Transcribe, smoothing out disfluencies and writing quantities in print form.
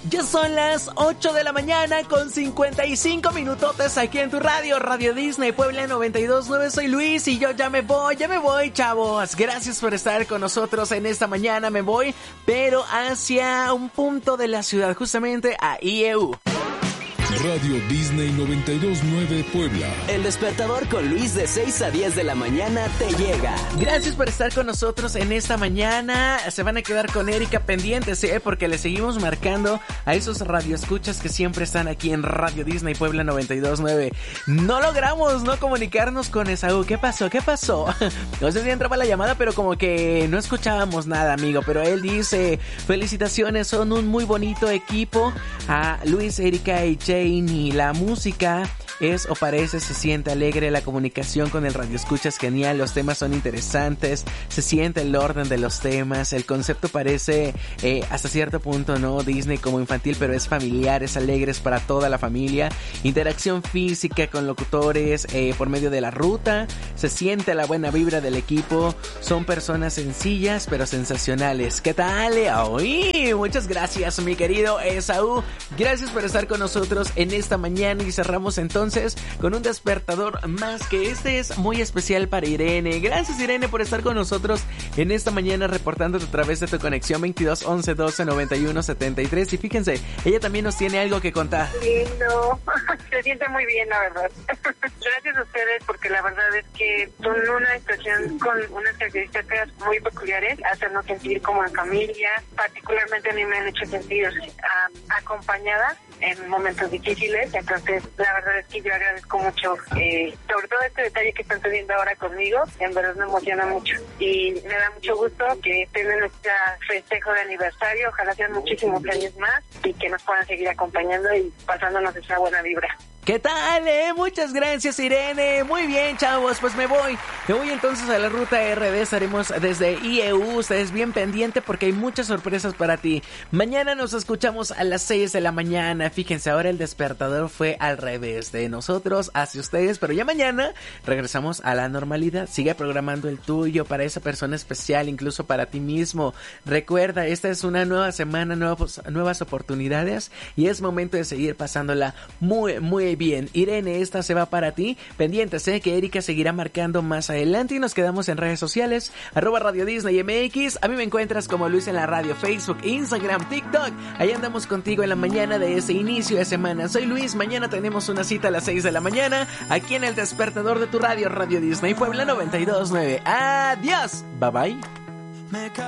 Ya son las 8 de la mañana con 55 minutotes aquí en tu radio, Radio Disney Puebla 92.9. Soy Luis y yo ya me voy, chavos. Gracias por estar con nosotros en esta mañana. Me voy, pero hacia un punto de la ciudad, justamente a IEU. Radio Disney 92.9 Puebla. El despertador con Luis de 6 a 10 de la mañana te llega. Gracias por estar con nosotros en esta mañana. Se van a quedar con Erika pendientes, porque le seguimos marcando a esos radioescuchas que siempre están aquí en Radio Disney Puebla 92.9. No logramos no comunicarnos con Esaú. ¿Qué pasó? No sé si entraba la llamada, pero como que no escuchábamos nada, amigo. Pero él dice, felicitaciones, son un muy bonito equipo. A Luis, Erika y Jane, y la música es o parece, se siente alegre, la comunicación con el radioescucha es genial, los temas son interesantes, se siente el orden de los temas, el concepto parece hasta cierto punto no Disney como infantil, pero es familiar, es alegre, es para toda la familia, interacción física con locutores por medio de la ruta, se siente la buena vibra del equipo, son personas sencillas pero sensacionales. ¿Qué tal? ¡Uy! Muchas gracias, mi querido Esaú, gracias por estar con nosotros en esta mañana y cerramos entonces con un despertador más, que este es muy especial para Irene. Gracias, Irene, por estar con nosotros en esta mañana reportándote a través de tu conexión 22 11 12 91 73 y fíjense, ella también nos tiene algo que contar. Lindo, se siente muy bien, la verdad. Gracias a ustedes porque la verdad es que son una estación con unas características muy peculiares, hacernos sentir como en familia, particularmente a mí me han hecho sentir acompañada en momentos difíciles, entonces la verdad es que yo agradezco mucho sobre todo este detalle que están teniendo ahora conmigo, en verdad me emociona mucho y me da mucho gusto que estén en nuestro festejo de aniversario, ojalá sean muchísimos años más y que nos puedan seguir acompañando y pasándonos esa buena vibra. ¿Qué tal, Muchas gracias, Irene. Muy bien, chavos, pues me voy entonces a la ruta RD. Estaremos desde IEU. Ustedes bien pendiente porque hay muchas sorpresas para ti. Mañana nos escuchamos a las 6 de la mañana. Fíjense, ahora el despertador fue al revés, de nosotros hacia ustedes, pero ya mañana regresamos a la normalidad. Sigue programando el tuyo para esa persona especial, incluso para ti mismo. Recuerda, esta es una nueva semana, nuevas oportunidades y es momento de seguir pasándola muy bien. Irene, esta se va para ti. Pendientes, que Erika seguirá marcando más adelante y nos quedamos en redes sociales, @Radio Disney MX. A mí me encuentras como Luis en la radio, Facebook, Instagram, TikTok. Ahí andamos contigo en la mañana de ese inicio de semana. Soy Luis, mañana tenemos una cita a las 6 de la mañana aquí en el despertador de tu radio, Radio Disney Puebla 92.9. Adiós, bye bye.